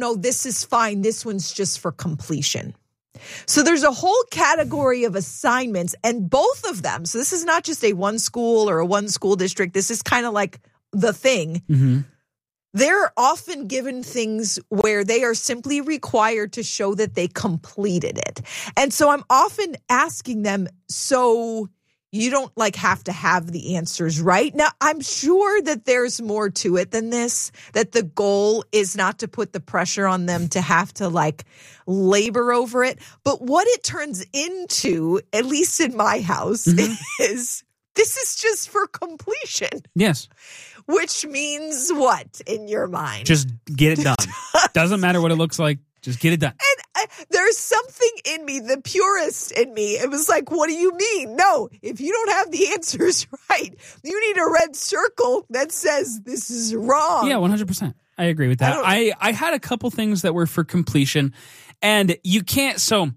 no, this is fine. This one's just for completion. So there's a whole category of assignments, and both of them. So this is not just a one school or a one school district. This is kind of like the thing. Mm-hmm. They're often given things where they are simply required to show that they completed it. And so I'm often asking them, so you don't like have to have the answers right. Now, I'm sure that there's more to it than this, that the goal is not to put the pressure on them to have to like labor over it. But what it turns into, at least in my house, is this is just for completion. Yes. Which means what in your mind? Just get it done. Doesn't matter what it looks like. Just get it done. And there's something in me, the purist in me. It was like, what do you mean? No, if you don't have the answers right, you need a red circle that says this is wrong. Yeah, 100%. I agree with that. I had a couple things that were for completion, and you can't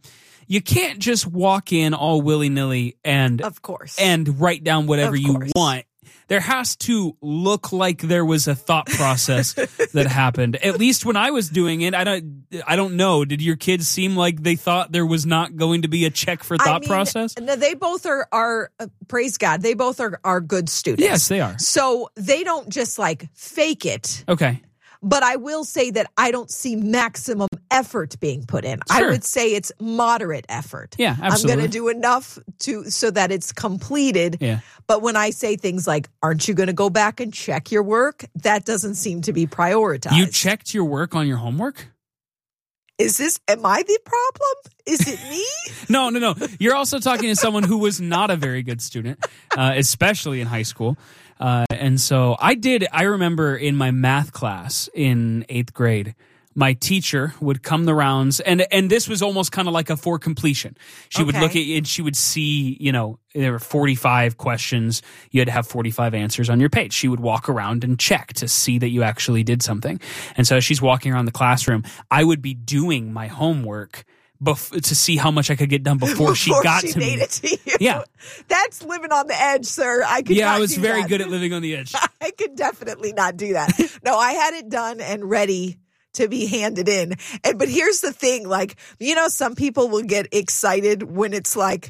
just walk in all willy-nilly and of course and write down whatever you want. There has to look like there was a thought process that happened. At least when I was doing it, I don't know. Did your kids seem like they thought there was not going to be a check for thought process? No, they both are praise God. They both are good students. Yes, they are. So they don't just like fake it. Okay. But I will say that I don't see maximum effort being put in. Sure. I would say it's moderate effort. Yeah, absolutely. I'm going to do enough so that it's completed. Yeah. But when I say things like, aren't you going to go back and check your work? That doesn't seem to be prioritized. You checked your work on your homework? Am I the problem? Is it me? No. You're also talking to someone who was not a very good student, especially in high school. And so I remember in my math class in 8th grade, my teacher would come the rounds, and this was almost kind of like a for completion. She would look at it and she would see, there were 45 questions. You had to have 45 answers on your page. She would walk around and check to see that you actually did something. And so as she's walking around the classroom, I would be doing my homework to see how much I could get done before she got to me. It to you. Yeah. That's living on the edge, sir. I was very good at living on the edge. I could definitely not do that. No, I had it done and ready to be handed in. But here's the thing, some people will get excited when it's like,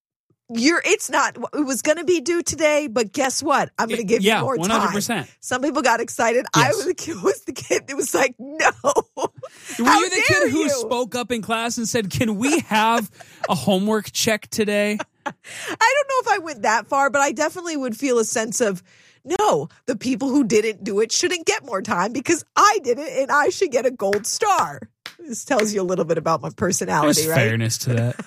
it was going to be due today, but guess what? I'm going to give you more 100%. time. Some people got excited. Yes. I was the kid that was like, no. Were you the kid who spoke up in class and said, can we have a homework check today? I don't know if I went that far, but I definitely would feel a sense of, no, the people who didn't do it shouldn't get more time because I did it and I should get a gold star. This tells you a little bit about my personality, There's right? fairness to that.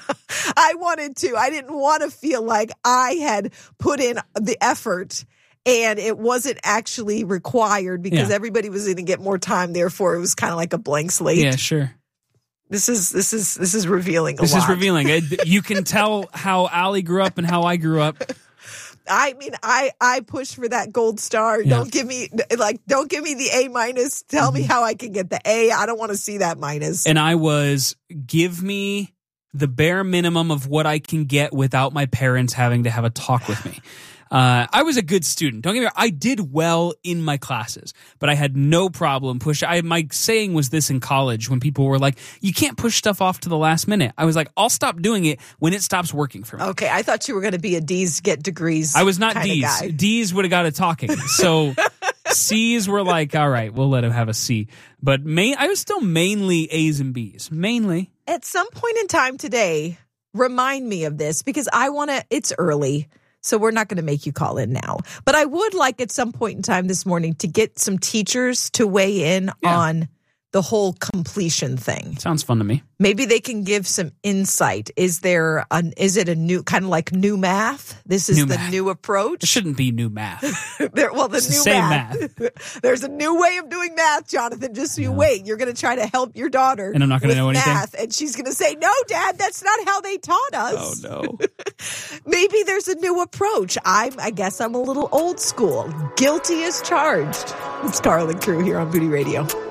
I didn't want to feel like I had put in the effort and it wasn't actually required because everybody was going to get more time. Therefore, it was kind of like a blank slate. Yeah, sure. This is revealing a lot. This is revealing. You can tell how Allie grew up and how I grew up. I mean, I push for that gold star. Yeah. Don't give me the A-. Tell me how I can get the A. I don't want to see that minus. And I was, give me the bare minimum of what I can get without my parents having to have a talk with me. I was a good student. Don't get me wrong. I did well in my classes, but I had no problem my saying was this in college when people were like, you can't push stuff off to the last minute. I was like, I'll stop doing it when it stops working for me. Okay, I thought you were going to be a D's get degrees. I was not D's. Guy. D's would have got it talking. So C's were like, all right, we'll let him have a C. But I was still mainly A's and B's. Mainly. At some point in time today, remind me of this because it's early. So we're not going to make you call in now. But I would like at some point in time this morning to get some teachers to weigh in on the whole completion thing. Sounds fun to me. Maybe they can give some insight. Is it a new kind of like new math? This is new approach. It shouldn't be new math. New math. There's a new way of doing math, Jonathan. Just so you wait. You're going to try to help your daughter. And I'm not going to know anything. Math, and she's going to say, "No, Dad, that's not how they taught us." Oh no. Maybe there's a new approach. I guess I'm a little old school. Guilty as charged. It's Carl and Crew here on Booty Radio.